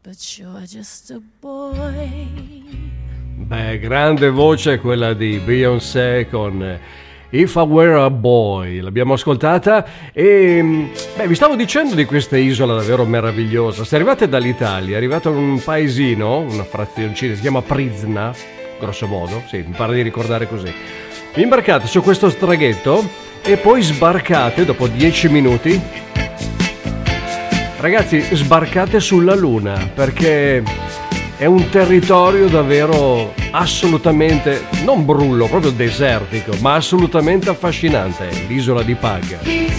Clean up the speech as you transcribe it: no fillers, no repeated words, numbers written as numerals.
but you're just a boy. Beh, grande voce quella di Beyoncé con If I Were a Boy, l'abbiamo ascoltata e vi stavo dicendo di questa isola davvero meravigliosa. Se arrivate dall'Italia, è arrivato in un paesino, una frazioncina, si chiama Prizna, grosso modo, sì, mi pare di ricordare così. Vi imbarcate su questo traghetto e poi sbarcate dopo 10 minuti. Ragazzi, sbarcate sulla Luna perché è un territorio davvero assolutamente, non brullo, proprio desertico, ma assolutamente affascinante, l'isola di Pag.